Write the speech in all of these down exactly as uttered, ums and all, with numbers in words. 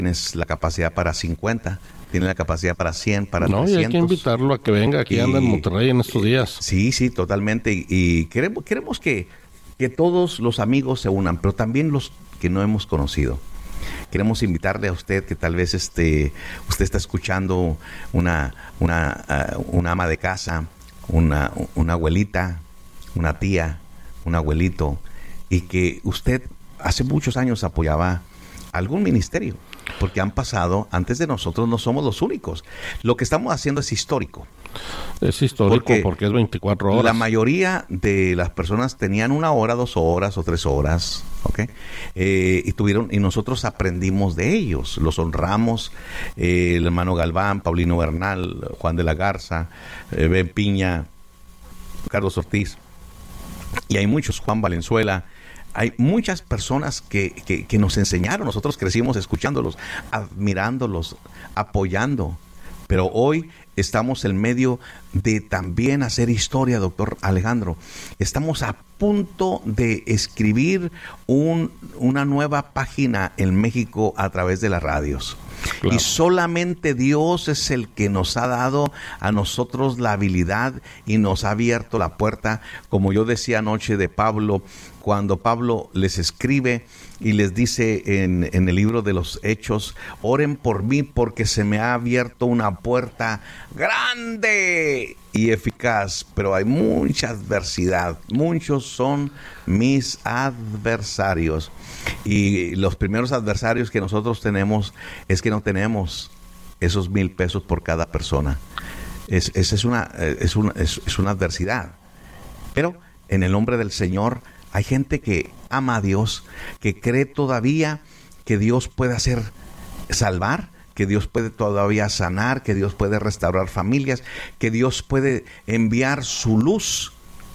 tienes la capacidad para cincuenta, tienes la capacidad para cien, para no, trescientos. Y hay que invitarlo a que venga, aquí y, anda en Monterrey en estos días. Sí, sí, totalmente. Y, y queremos, queremos que, que todos los amigos se unan, pero también los que no hemos conocido. Queremos invitarle a usted que tal vez este, usted está escuchando una, una, uh, una ama de casa, una, una abuelita, una tía, un abuelito, y que usted hace muchos años apoyaba algún ministerio, porque han pasado, antes de nosotros no somos los únicos. Lo que estamos haciendo es histórico. Es histórico porque, porque es veinticuatro horas. La mayoría de las personas tenían una hora, dos horas o tres horas, ¿ok? Eh, y tuvieron, y nosotros aprendimos de ellos, los honramos, eh, el hermano Galván, Paulino Bernal, Juan de la Garza, eh, Ben Piña, Carlos Ortiz, y hay muchos, Juan Valenzuela. Hay muchas personas que, que, que nos enseñaron, nosotros crecimos escuchándolos, admirándolos, apoyando, pero hoy estamos en medio de también hacer historia, doctor Alejandro. Estamos a punto de escribir un, una nueva página en México a través de las radios. Claro. Y solamente Dios es el que nos ha dado a nosotros la habilidad y nos ha abierto la puerta, como yo decía anoche de Pablo, cuando Pablo les escribe y les dice en, en el libro de los Hechos: oren por mí porque se me ha abierto una puerta grande y eficaz, pero hay mucha adversidad, muchos son mis adversarios. Y los primeros adversarios que nosotros tenemos es que no tenemos esos mil pesos por cada persona. Es, es, es, una, es, una, es, es una adversidad. Pero en el nombre del Señor hay gente que ama a Dios, que cree todavía que Dios puede hacer salvar, que Dios puede todavía sanar, que Dios puede restaurar familias, que Dios puede enviar su luz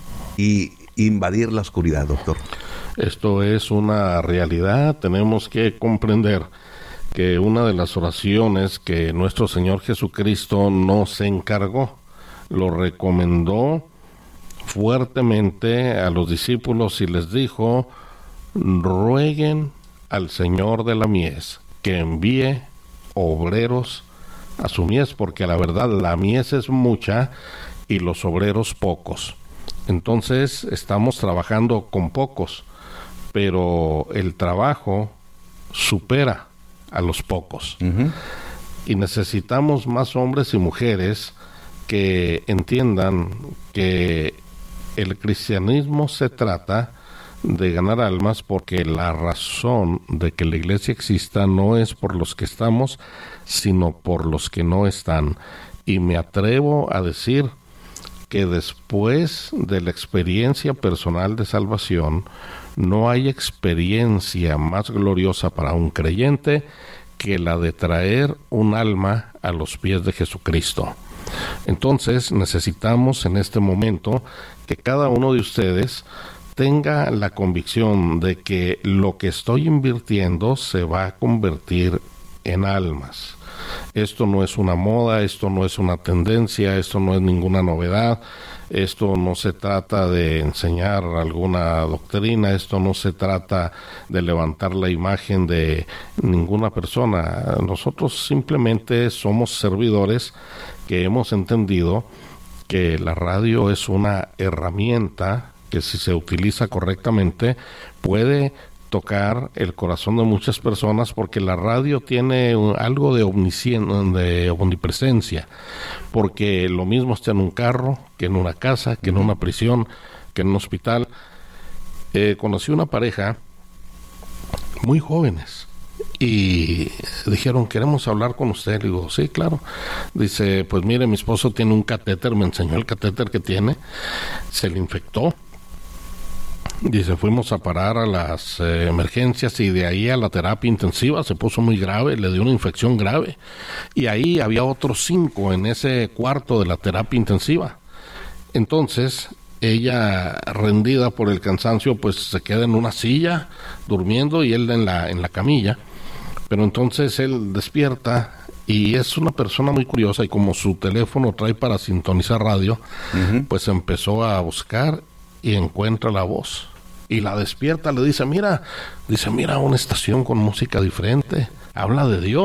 y invadir la oscuridad, doctor. Esto es una realidad. Tenemos que comprender que una de las oraciones que nuestro Señor Jesucristo nos encargó, lo recomendó fuertemente a los discípulos y les dijo: rueguen al Señor de la mies que envíe obreros a su mies, porque a la verdad la mies es mucha y los obreros pocos. Entonces estamos trabajando con pocos, pero el trabajo supera a los pocos. Uh-huh. Y necesitamos más hombres y mujeres que entiendan que el cristianismo se trata de ganar almas, porque la razón de que la iglesia exista no es por los que estamos, sino por los que no están. Y me atrevo a decir que después de la experiencia personal de salvación, no hay experiencia más gloriosa para un creyente que la de traer un alma a los pies de Jesucristo. Entonces necesitamos en este momento que cada uno de ustedes tenga la convicción de que lo que estoy invirtiendo se va a convertir en almas. Esto no es una moda, esto no es una tendencia, esto no es ninguna novedad, esto no se trata de enseñar alguna doctrina, esto no se trata de levantar la imagen de ninguna persona. Nosotros simplemente somos servidores que hemos entendido que la radio es una herramienta que, si se utiliza correctamente, puede tocar el corazón de muchas personas, porque la radio tiene un, algo de, omniscien, de omnipresencia, porque lo mismo está en un carro, que en una casa, que en una prisión, que en un hospital. Eh, conocí una pareja muy jóvenes y dijeron: queremos hablar con usted. Le digo: sí, claro. Dice: pues mire, mi esposo tiene un catéter, me enseñó el catéter que tiene, se le infectó. Dice: fuimos a parar a las eh, emergencias y de ahí a la terapia intensiva, se puso muy grave, le dio una infección grave. Y ahí había otros cinco en ese cuarto de la terapia intensiva. Entonces, ella, rendida por el cansancio, pues se queda en una silla durmiendo y él en la, en la camilla. Pero entonces él despierta y es una persona muy curiosa, y como su teléfono trae para sintonizar radio, uh-huh. pues empezó a buscar y encuentra la voz y la despierta. Le dice: mira, dice, mira, una estación con música diferente. habla de Dios.